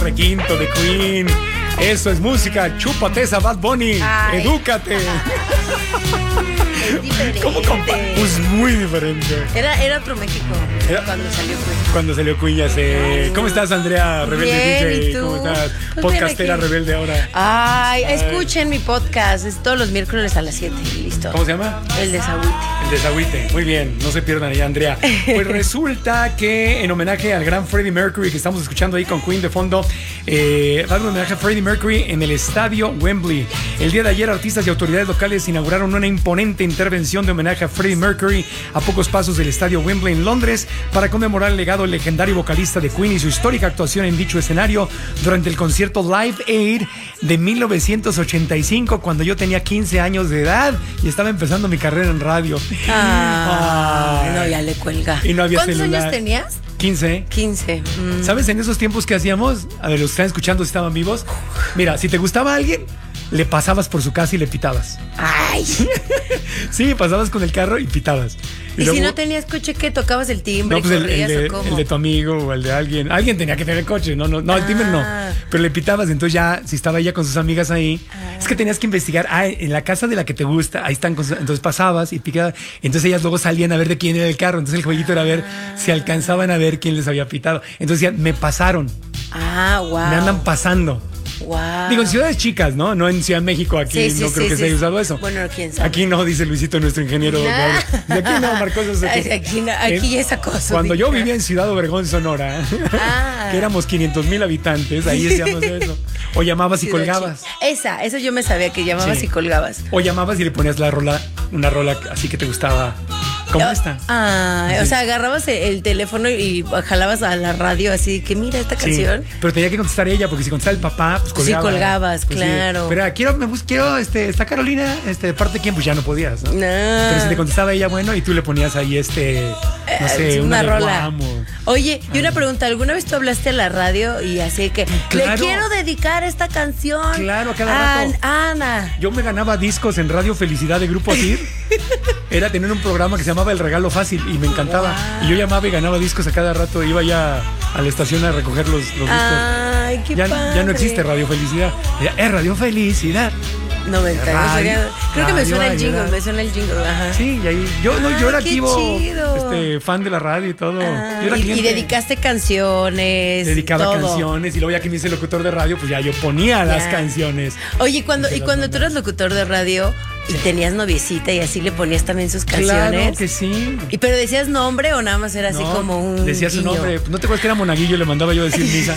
Requinto de Queen. Eso es música. Chúpate esa Bad Bunny. Ay. Edúcate. Es diferente. ¿Cómo pues muy diferente. Era otro México cuando salió Queen. Cuando salió Queen, ya sé. ¿Cómo estás, Andrea? Rebelde bien, DJ. ¿y tú? ¿Cómo estás? Pues Podcastera rebelde ahora. Ay, escuchen mi podcast. Es todos los miércoles a las 7. Listo. ¿Cómo se llama? El Desagüite. El Desagüite. Muy bien. No se pierdan ahí, Andrea. Pues resulta que en homenaje al gran Freddie Mercury que estamos escuchando ahí con Queen de fondo, dando un homenaje a Freddie Mercury en el estadio Wembley. El día de ayer, artistas y autoridades locales inauguraron una imponente intervención de homenaje a Freddie Mercury a pocos pasos del estadio Wembley en Londres para conmemorar el legado del legendario vocalista de Queen y su histórica actuación en dicho escenario durante el concierto Live Aid de 1985, cuando yo tenía 15 años de edad y estaba empezando mi carrera en radio. No, ya le cuelga. Y no había ¿Cuántos celular. años tenías? 15. 15. ¿Sabes en esos tiempos que hacíamos? A ver, los que están escuchando si estaban vivos. Mira, si te gustaba alguien, le pasabas por su casa y le pitabas. Ay. Sí, pasabas con el carro y pitabas. ¿Y luego, si no tenías coche, qué? ¿Tocabas el timbre? no, pues ¿Corrías o cómo? el de tu amigo o el de alguien. Alguien tenía que tener el coche. No, el timbre no. Pero le pitabas, entonces ya, si estaba ella con sus amigas ahí, es que tenías que investigar. En la casa de la que te gusta, ahí están. Entonces pasabas y picabas. Entonces ellas luego salían a ver de quién era el carro. Entonces el jueguito era ver si alcanzaban a ver quién les había pitado. Entonces decían, me pasaron. Wow. Me andan pasando. Wow. Digo, en ciudades chicas, ¿no? No en Ciudad de México, aquí no creo que se haya usado eso. Bueno, quién sabe. Aquí no, dice Luisito, nuestro ingeniero. De aquí no, Marcos. Aquí es acoso. Cuando yo vivía en Ciudad Obregón, Sonora, que éramos 500,000 habitantes, ahí decíamos eso. O llamabas y colgabas. Eso yo me sabía, que llamabas y colgabas. O llamabas y le ponías una rola así que te gustaba. ¿Cómo está? O sea, agarrabas el teléfono y jalabas a la radio así que mira esta canción. Pero tenía que contestar ella, porque si contestaba el papá, pues colgaba. Sí, colgabas, pues claro. Sí. Pero quiero, está Carolina, de parte de quién, pues ya no podías, ¿no? Pero si te contestaba ella, bueno, y tú le ponías ahí no sé, una rola. Guamo. Oye, y una pregunta, ¿alguna vez tú hablaste a la radio y así que le quiero dedicar esta canción? Claro, a cada rato. Ana. Yo me ganaba discos en Radio Felicidad de Grupo ASIR. Era tener un programa que se llamaba El Regalo Fácil y me encantaba. Wow. Y yo llamaba y ganaba discos a cada rato. Iba ya a la estación a recoger los discos. Ay, qué padre. Ya no existe Radio Felicidad. Es Radio Felicidad. 90. Creo que me suena el jingle, Ajá. Sí, y ahí yo era activo, fan de la radio y todo. Y dedicaste canciones. Dedicaba canciones y luego ya que me hice locutor de radio, pues ya yo ponía las canciones. Oye, cuando tú eras locutor de radio y tenías noviecita y así le ponías también sus canciones. Claro que sí. ¿Pero decías nombre o nada más era así como un decía su guiño? nombre. ¿No te acuerdas que era Monaguillo? Le mandaba yo a decir misa.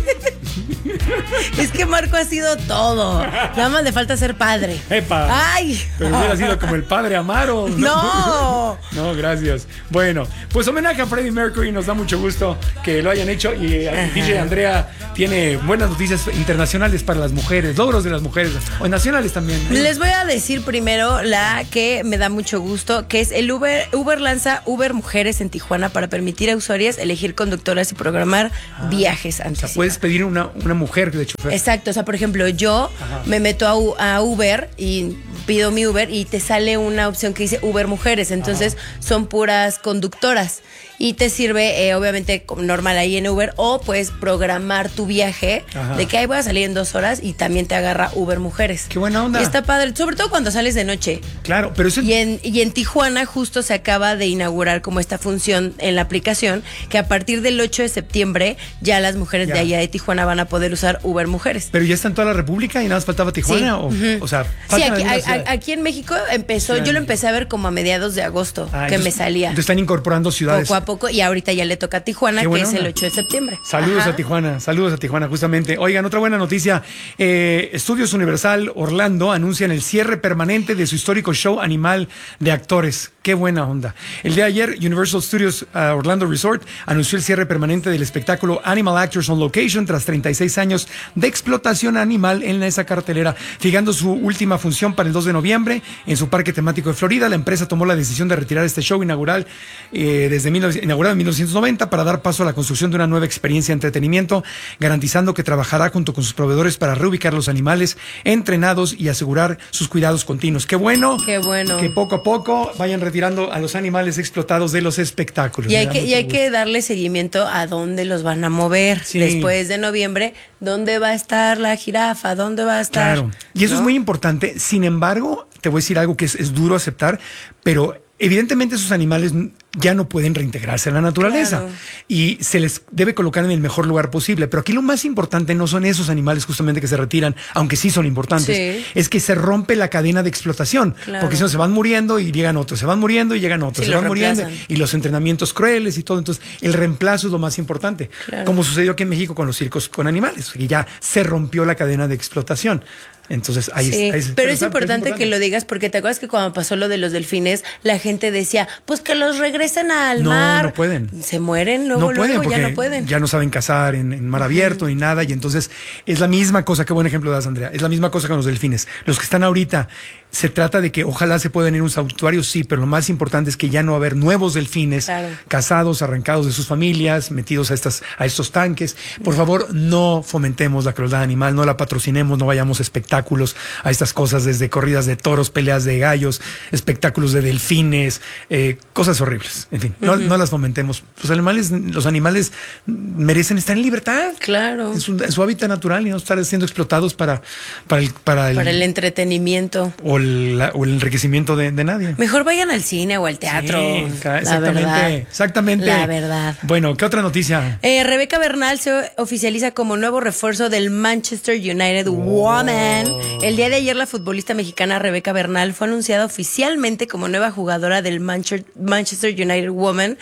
Es que Marco ha sido todo. Nada más le falta ser padre. ¡Epa! ¡Ay! Pero hubiera sido como el padre Amaro. ¡No! No, gracias. Bueno, pues homenaje a Freddie Mercury. Nos da mucho gusto que lo hayan hecho. Y DJ Andrea tiene buenas noticias internacionales para las mujeres, logros de las mujeres, o nacionales también. Les voy a decir primero la que me da mucho gusto, que es el Uber lanza Uber Mujeres en Tijuana para permitir a usuarias elegir conductoras y programar viajes anticipados. O sea, puedes pedir una mujer de chofer. Exacto, o sea, por ejemplo, yo me meto a Uber y pido mi Uber y te sale una opción que dice Uber Mujeres, entonces son puras conductoras y te sirve obviamente normal ahí en Uber, o puedes programar tu viaje de que ahí voy a salir en 2 horas y también te agarra Uber Mujeres. Qué buena onda. Y está padre, sobre todo cuando sales de noche. Claro, pero eso... Y en Tijuana justo se acaba de inaugurar como esta función en la aplicación, que a partir del 8 de septiembre ya las mujeres de allá de Tijuana van a poder usar Uber Mujeres. Pero ya está en toda la República y nada más faltaba Tijuana. Sí. O sea, sí, aquí en México empezó, yo lo empecé a ver como a mediados de agosto, que me salía. Entonces están incorporando ciudades. Poco a poco, y ahorita ya le toca a Tijuana, que es el 8 de septiembre. Saludos a Tijuana, justamente. Oigan, otra buena noticia. Estudios Universal Orlando anuncian el cierre permanente de su histórico show animal de actores. Qué buena onda. El día de ayer, Universal Studios Orlando Resort anunció el cierre permanente del espectáculo Animal Actors on Location tras 36 años de explotación animal en esa cartelera. Fijando su última función para el 2 de noviembre en su parque temático de Florida, la empresa tomó la decisión de retirar este show inaugurado en 1990 para dar paso a la construcción de una nueva experiencia de entretenimiento, garantizando que trabajará junto con sus proveedores para reubicar los animales entrenados y asegurar sus cuidados continuos. Qué bueno. Que poco a poco vayan retirando a los animales explotados de los espectáculos. Y hay que darle seguimiento a dónde los van a mover después de noviembre. ¿dónde va a estar la jirafa? ¿Dónde va a estar? Claro. Y eso es muy importante. Sin embargo, te voy a decir algo que es duro aceptar, pero evidentemente esos animales ya no pueden reintegrarse a la naturaleza, Claro. y se les debe colocar en el mejor lugar posible. Pero aquí lo más importante no son esos animales justamente que se retiran, aunque sí son importantes, Sí. es que se rompe la cadena de explotación, Claro. porque si no se van muriendo y llegan otros, se van muriendo y llegan otros, Sí, se los van muriendo, reemplazan. y los entrenamientos crueles y todo. Entonces, el reemplazo es lo más importante, Claro. como sucedió aquí en México con los circos con animales, que ya se rompió la cadena de explotación. Entonces, ahí Sí, es. pero es importante que lo digas porque te acuerdas que cuando pasó lo de los delfines, la gente decía, pues que los regresen al No, mar. no pueden. Se mueren, luego, No pueden luego, porque ya no pueden. ya no saben cazar en mar abierto ni nada, y entonces es la misma cosa. Qué buen ejemplo das, Andrea. Es la misma cosa con los delfines. Los que están ahorita, se trata de que ojalá se puedan ir a un santuario, sí, pero lo más importante es que ya no va a haber nuevos delfines Claro. cazados, arrancados de sus familias, metidos a estos tanques. Por favor, no fomentemos la crueldad animal, no la patrocinemos, no vayamos a espectáculos, a estas cosas, desde corridas de toros, peleas de gallos, espectáculos de delfines, cosas horribles. En fin, no las fomentemos. Los animales merecen estar en libertad. Claro. En su hábitat natural, y no estar siendo explotados para Para el entretenimiento. o el enriquecimiento de nadie. Mejor vayan al cine o al teatro. Sí, la exactamente, verdad. exactamente. La verdad. Bueno, ¿qué otra noticia? Rebeca Bernal se oficializa como nuevo refuerzo del Manchester United Woman. El día de ayer la futbolista mexicana Rebeca Bernal fue anunciada oficialmente como nueva jugadora del Manchester United Woman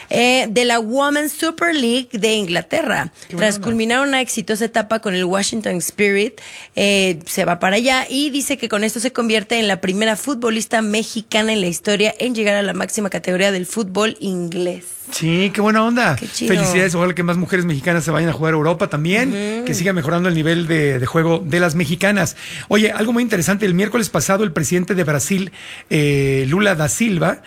de la Women's Super League de Inglaterra. Tras culminar una exitosa etapa con el Washington Spirit, se va para allá y dice que con esto se convierte en la primera futbolista mexicana en la historia en llegar a la máxima categoría del fútbol inglés. Sí, qué buena onda. Qué chido. Felicidades, ojalá que más mujeres mexicanas se vayan a jugar a Europa también, que siga mejorando el nivel de juego de las mexicanas. Oye, algo muy interesante, el miércoles pasado el presidente de Brasil, Lula da Silva,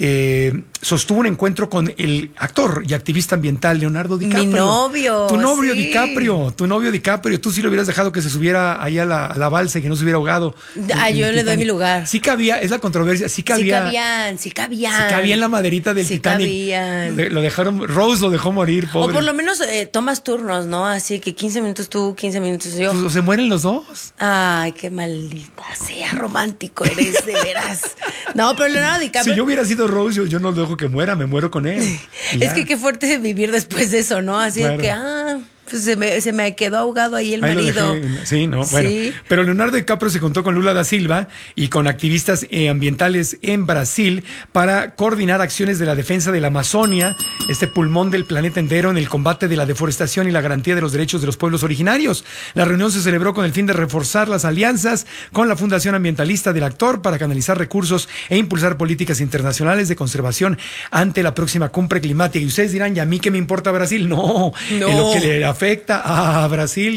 sostuvo un encuentro con el actor y activista ambiental Leonardo DiCaprio. Mi novio. Tu novio sí. DiCaprio, tú sí lo hubieras dejado que se subiera ahí a la balsa y que no se hubiera ahogado. Yo le doy mi lugar. Sí cabía, es la controversia, sí cabía. Sí cabían. Sí cabía en la maderita del Sí Titanic. cabían. Lo dejaron, Rose lo dejó morir, O pobre. por lo menos tomas turnos, ¿no? Así que 15 minutos tú, 15 minutos yo. Pues, se mueren los dos. Ay, qué maldita sea, romántico eres, de veras. No, pero Leonardo DiCaprio... Si yo hubiera sido Rose, yo no lo dejo que muera, me muero con él. Y Es ya. que qué fuerte vivir después de eso, ¿no? Así de Claro. que, pues se me quedó ahogado ahí el Ahí lo marido. dejé. Sí, no, bueno. Sí. Pero Leonardo DiCaprio se contó con Lula da Silva y con activistas ambientales en Brasil para coordinar acciones de la defensa de la Amazonia, este pulmón del planeta entero, en el combate de la deforestación y la garantía de los derechos de los pueblos originarios. La reunión se celebró con el fin de reforzar las alianzas con la Fundación Ambientalista del actor para canalizar recursos e impulsar políticas internacionales de conservación ante la próxima cumbre climática. Y ustedes dirán, ¿y a mí qué me importa Brasil? No, No. en lo que le afecta a Brasil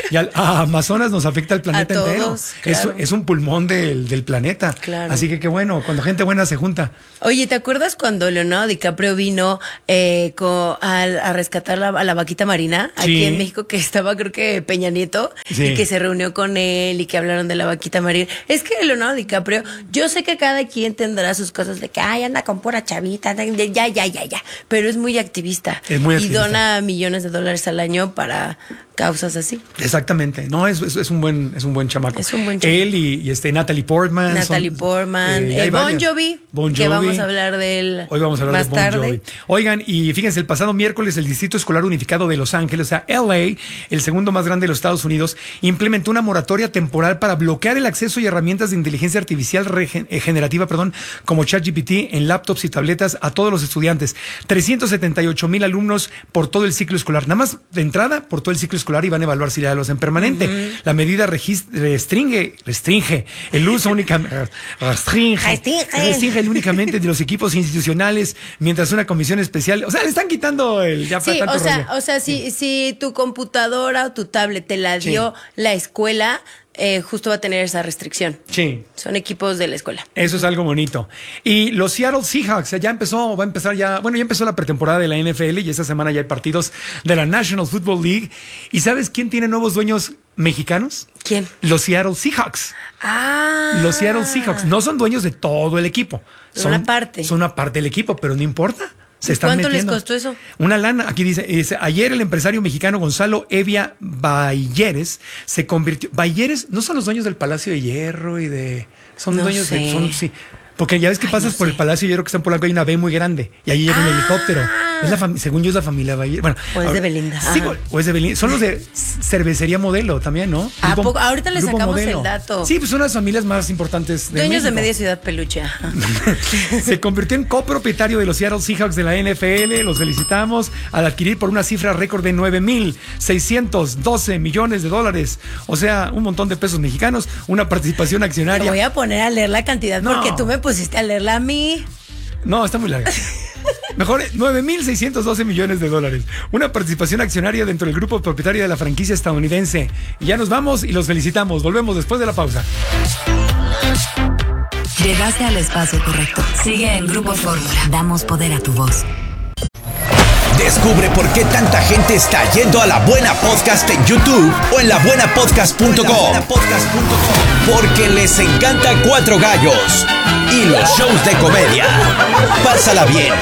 a Amazonas nos afecta al planeta A todos, entero. claro. Es un pulmón del planeta. Claro. Así que qué bueno, cuando gente buena se junta. Oye, ¿te acuerdas cuando Leonardo DiCaprio vino a rescatar a la vaquita marina aquí Sí. en México, que estaba creo que Peña Nieto, Sí. y que se reunió con él y que hablaron de la vaquita marina? Es que Leonardo DiCaprio, yo sé que cada quien tendrá sus cosas de que, anda con pura chavita, ya, pero es muy activista. Es muy Y activista. dona millones de dólares al año para causas así. Exactamente. No, es un buen chamaco. Es un buen chamaco. Él y Natalie Portman. Natalie Portman, y hay Bon varias. Jovi, Bon que Jovi. vamos a hablar de él Hoy vamos a hablar más de Bon tarde. Jovi. Oigan, y fíjense, el pasado miércoles el Distrito Escolar Unificado de Los Ángeles, o sea, LA, el segundo más grande de los Estados Unidos, implementó una moratoria temporal para bloquear el acceso y herramientas de inteligencia artificial generativa, como ChatGPT en laptops y tabletas a todos los estudiantes. 378,000 alumnos por todo el ciclo escolar. Nada más de entrada, por todo el ciclo escolar, y van a evaluar si ya los en permanente. La medida restringe el uso restringe únicamente de los equipos institucionales, mientras una comisión especial, o sea, le están quitando el ya Sí, tanto rollo. o sea, si tu computadora o tu tablet te la dio la escuela, justo va a tener esa restricción. Sí. Son equipos de la escuela. Eso es algo bonito. Y los Seattle Seahawks, ya empezó la pretemporada de la NFL y esta semana ya hay partidos de la National Football League. ¿Y sabes quién tiene nuevos dueños mexicanos? ¿Quién? Los Seattle Seahawks. Los Seattle Seahawks no son dueños de todo el equipo. Son una parte. Son una parte del equipo, pero no importa. Se están ¿Cuánto metiendo. les costó eso? Una lana. Aquí dice, ayer el empresario mexicano Gonzalo Evia Bayeres se convirtió. Bayeres no son los dueños del Palacio de Hierro y de. Son No dueños sé. de. Sí. Porque ya ves que pasas por el Palacio de Hierro que está en Polanco, hay una B muy grande y ahí llega un helicóptero. Es según yo es la familia Bayer. Bueno, O es de Belinda. Sí, Ajá. o es de Belinda. Son los de Cervecería Modelo también, ¿no? ¿A poco? Ahorita le Grupo sacamos Modelo. el dato. Sí, pues son las familias más importantes de Dueños de México. media ciudad peluche. Ajá. Se convirtió en copropietario de los Seattle Seahawks de la NFL. Los felicitamos al adquirir por una cifra récord de $9,612 millones. O sea, un montón de pesos mexicanos, una participación Me accionaria. voy a poner a leer la cantidad No. porque tú me pusiste a leerla a mí. No, está muy larga. Mejor, $9,612 millones. Una participación accionaria dentro del grupo propietario de la franquicia estadounidense. Y ya nos vamos y los felicitamos. Volvemos después de la pausa. Llegaste al espacio correcto. Sigue en Grupo Fórmula. Damos poder a tu voz. Descubre por qué tanta gente está yendo a La Buena Podcast en YouTube o en labuenapodcast.com. Porque les encanta Cuatro Gallos y los shows de comedia. Pásala bien